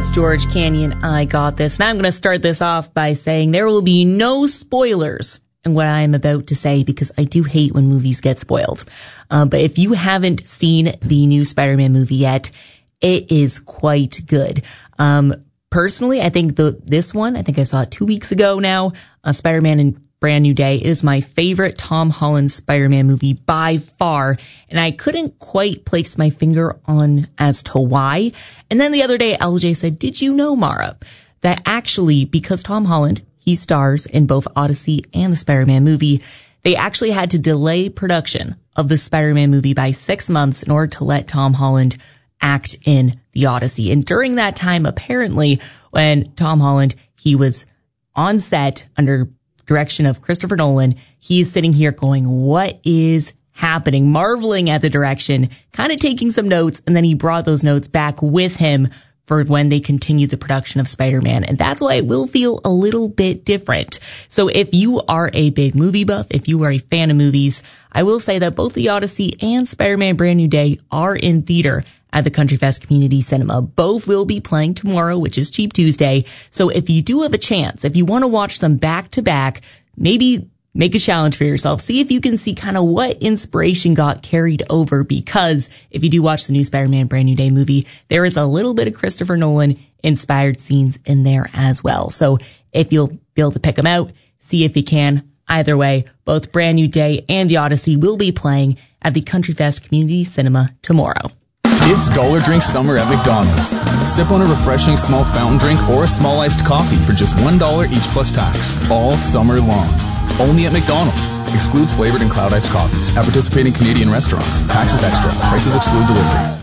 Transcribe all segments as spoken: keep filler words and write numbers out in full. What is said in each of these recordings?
That's George Canyon, I Got This. And I'm going to start this off by saying there will be no spoilers in what I'm about to say, because I do hate when movies get spoiled. Uh, but if you haven't seen the new Spider-Man movie yet, it is quite good. Um, personally, I think the this one, I think I saw it two weeks ago now, uh, Spider-Man and Brand New Day. It is my favorite Tom Holland Spider-Man movie by far, and I couldn't quite place my finger on as to why. And then the other day, L J said, did you know, Mara, that actually, because Tom Holland, he stars in both Odyssey and the Spider-Man movie, they actually had to delay production of the Spider-Man movie by six months in order to let Tom Holland act in the Odyssey. And during that time, apparently, when Tom Holland, he was on set under direction of Christopher Nolan, he's sitting here going, what is happening? Marveling at the direction, kind of taking some notes, and then he brought those notes back with him for when they continued the production of Spider-Man. And that's why it will feel a little bit different. So if you are a big movie buff, if you are a fan of movies, I will say that both the Odyssey and Spider-Man Brand New Day are in theater at the Country Fest Community Cinema. Both will be playing tomorrow, which is Cheap Tuesday. So if you do have a chance, if you want to watch them back to back, maybe make a challenge for yourself. See if you can see kind of what inspiration got carried over, because if you do watch the new Spider-Man Brand New Day movie, there is a little bit of Christopher Nolan inspired scenes in there as well. So if you'll be able to pick them out, see if you can. Either way, both Brand New Day and the Odyssey will be playing at the Country Fest Community Cinema tomorrow. It's Dollar Drink Summer at McDonald's. Sip on a refreshing small fountain drink or a small iced coffee for just one dollar each plus tax, all summer long. Only at McDonald's. Excludes flavored and cloud iced coffees at participating Canadian restaurants. Taxes extra. Prices exclude delivery.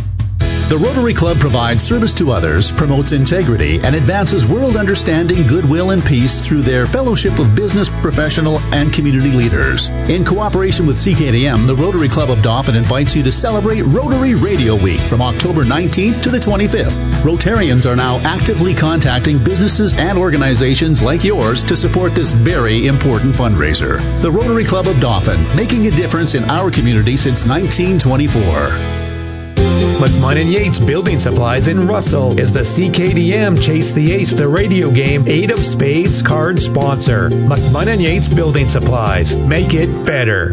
The Rotary Club provides service to others, promotes integrity, and advances world understanding, goodwill, and peace through their fellowship of business, professional, and community leaders. In cooperation with C K D M, the Rotary Club of Dauphin invites you to celebrate Rotary Radio Week from October nineteenth to the twenty-fifth. Rotarians are now actively contacting businesses and organizations like yours to support this very important fundraiser. The Rotary Club of Dauphin, making a difference in our community since nineteen twenty-four. McMahon and Yates Building Supplies in Russell is the C K D M Chase the Ace, the radio game Eight of Spades card sponsor. McMahon and Yates Building Supplies. Make it better.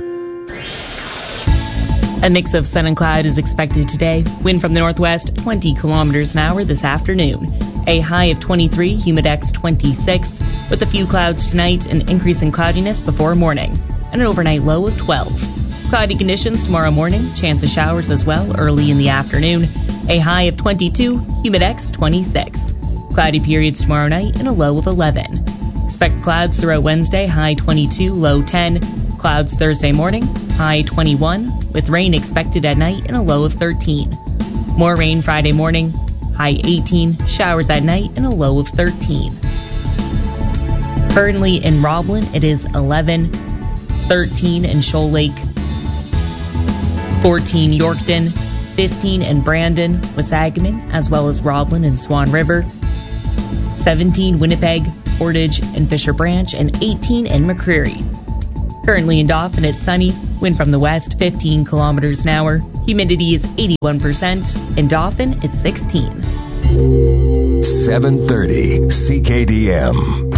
A mix of sun and cloud is expected today. Wind from the northwest, twenty kilometers an hour this afternoon. A high of twenty-three, humidex twenty-six, with a few clouds tonight, an increase in cloudiness before morning, and an overnight low of twelve. Cloudy conditions tomorrow morning, chance of showers as well early in the afternoon. A high of twenty-two, humidex twenty-six. Cloudy periods tomorrow night and a low of eleven. Expect clouds throughout Wednesday, high twenty-two, low ten. Clouds Thursday morning, high twenty-one, with rain expected at night and a low of thirteen. More rain Friday morning, high eighteen, showers at night and a low of thirteen. Currently in Roblin, it is eleven, thirteen in Shoal Lake, fourteen Yorkton, fifteen in Brandon, Wasagamon, as well as Roblin and Swan River, seventeen Winnipeg, Portage, and Fisher Branch, and eighteen in McCreary. Currently in Dauphin, it's sunny, wind from the west, fifteen kilometers an hour, humidity is eighty-one percent. In Dauphin, it's sixteen. seven thirty C K D M.